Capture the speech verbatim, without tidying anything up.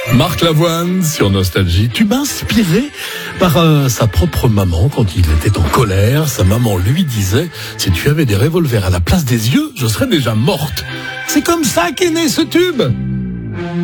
Marc Lavoine sur Nostalgie, tube inspiré par euh, sa propre maman quand il était en colère. Sa maman lui disait « Si tu avais des revolvers à la place des yeux, je serais déjà morte ». C'est comme ça qu'est né ce tube.